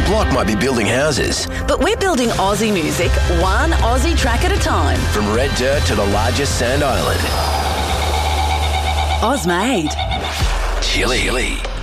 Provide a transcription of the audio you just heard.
block might be building houses. But we're building Aussie music, one Aussie track at a time. From red dirt to the largest sand island. Ozmade. Chile.